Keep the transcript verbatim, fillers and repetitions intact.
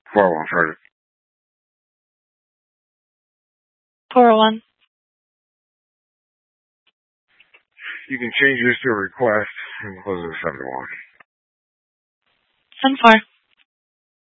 four oh one, sorry. four oh one. You can change this to a request and close it at seven one. seven four.